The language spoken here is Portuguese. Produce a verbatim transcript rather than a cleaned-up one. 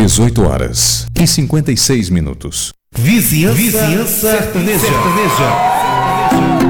dezoito horas e cinquenta e seis minutos. Vizinhança, Vizinhança sertaneja. sertaneja.